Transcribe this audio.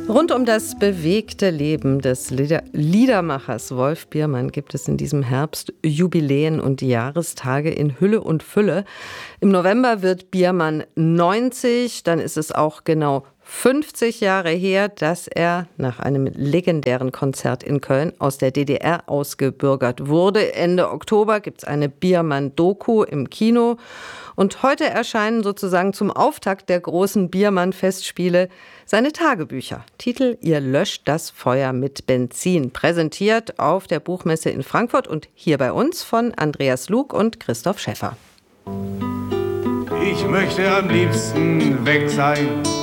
Rund um das bewegte Leben des Liedermachers Wolf Biermann gibt es in diesem Herbst Jubiläen und Jahrestage in Hülle und Fülle. Im November wird Biermann 90, dann ist es auch genau 50 Jahre her, dass er nach einem legendären Konzert in Köln aus der DDR ausgebürgert wurde. Ende Oktober gibt es eine Biermann-Doku im Kino. Und heute erscheinen sozusagen zum Auftakt der großen Biermann-Festspiele seine Tagebücher. Titel: Ihr löscht das Feuer mit Benzin. Präsentiert auf der Buchmesse in Frankfurt und hier bei uns von Andreas Lug und Christoph Schäffer. Ich möchte am liebsten weg sein